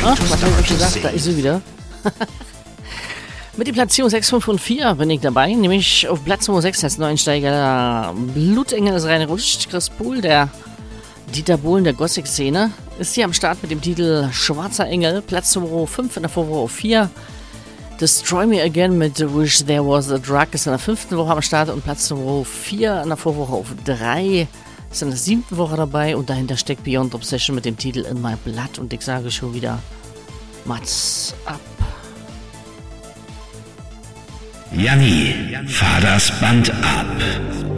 Ach, was habe ich gesagt? Da ist sie wieder. Mit der Platzierung 6, 5 und 4 bin ich dabei, nämlich auf Platz Nummer 6 als Neuensteiger Blutengel ist reingerutscht. Chris Pohl, der Dieter Bohlen der Gothic-Szene, ist hier am Start mit dem Titel Schwarzer Engel. Platz Nummer 5 in der Vorwoche auf 4. Destroy Me Again mit Wish There Was a Drug ist in der 5. Woche am Start und Platz Nummer 4 in der Vorwoche auf 3 ist in der 7. Woche dabei und dahinter steckt Beyond Obsession mit dem Titel In My Blood und ich sage schon wieder Mats ab. Janni, fahr das Band ab.